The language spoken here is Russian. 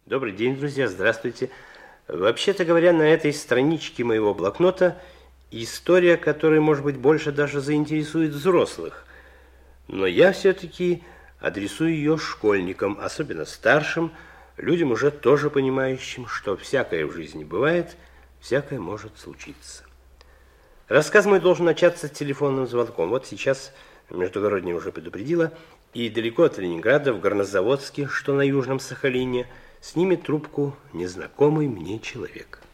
Добрый день, друзья, здравствуйте. Вообще-то говоря, на этой страничке моего блокнота история, которая, может быть, больше даже заинтересует взрослых. Но я все-таки адресую ее школьникам, особенно старшим, людям уже тоже понимающим, что всякое в жизни бывает, всякое может случиться. Рассказ мой должен начаться телефонным звонком. Вот сейчас междугороднее уже предупредила, и далеко от Ленинграда, в Горнозаводске, что на Южном Сахалине, снимет трубку незнакомый мне человек.